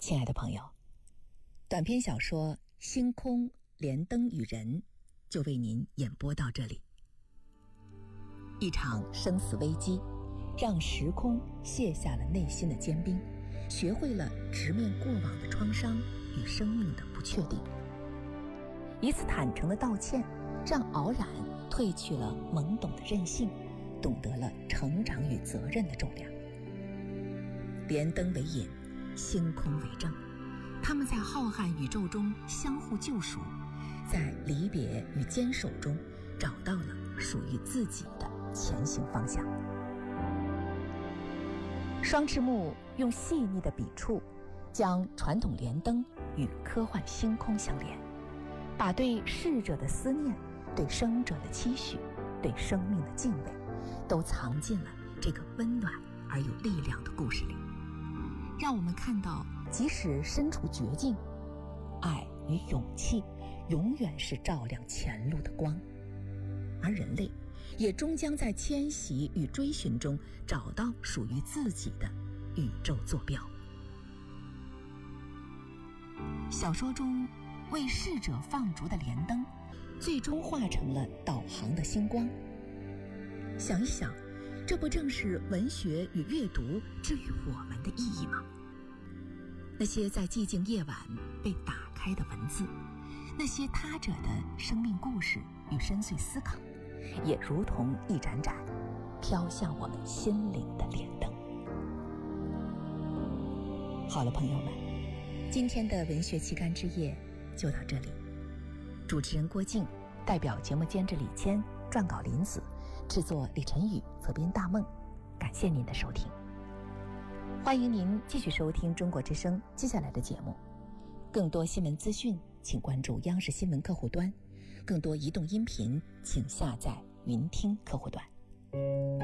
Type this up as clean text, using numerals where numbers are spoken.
亲爱的朋友，短篇小说《星空、连灯与人》就为您演播到这里。一场生死危机让时空卸下了内心的坚冰，学会了直面过往的创伤与生命的不确定。一次坦诚的道歉让敖然褪去了懵懂的任性，懂得了成长与责任的重量。连灯为引，星空为证，他们在浩瀚宇宙中相互救赎，在离别与坚守中找到了属于自己的前行方向。双翅木用细腻的笔触将传统连灯与科幻星空相连，把对逝者的思念、对生者的期许、对生命的敬畏都藏进了这个温暖而有力量的故事里，让我们看到即使身处绝境，爱与勇气永远是照亮前路的光，而人类也终将在迁徙与追寻中找到属于自己的宇宙坐标。小说中为逝者放逐的连灯最终化成了导航的星光。想一想，这不正是文学与阅读至于我们的意义吗？那些在寂静夜晚被打开的文字，那些他者的生命故事与深邃思考，也如同一盏盏飘向我们心灵的连灯。好了，朋友们，今天的文学期刊之夜就到这里。主持人郭靖，代表节目监制李谦，撰稿林子，制作李晨宇，责编大梦。感谢您的收听，欢迎您继续收听中国之声接下来的节目。更多新闻资讯请关注央视新闻客户端，更多移动音频请下载云听客户端。